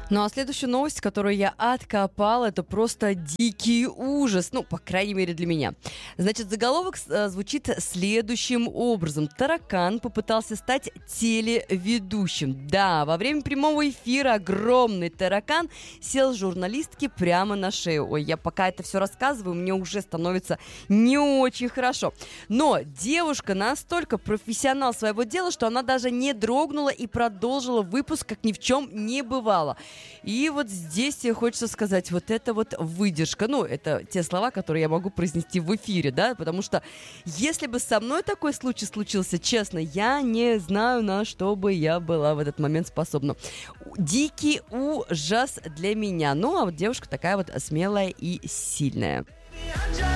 Ну а следующая новость, которую я откопала, это просто дикий ужас. Ну, по крайней мере, для меня. Значит, заголовок звучит следующим образом. Таракан попытался стать телеведущим. Да, во время прямого эфира огромный таракан сел журналистке прямо на шею. Ой, я пока это все рассказываю, мне уже становится не очень хорошо. Но девушка настолько профессионал своего дела, что она даже не дрогнула и продолжила выпуск, как ни в чем не бывало. И вот здесь хочется сказать, вот это вот выдержка. Ну, это те слова, которые я могу произнести в эфире, да, потому что если бы со мной такой случай случился, честно, я не знаю, на что бы я была в этот момент способна. Дикий ужас для меня. Ну, а вот девушка такая вот смелая и сильная.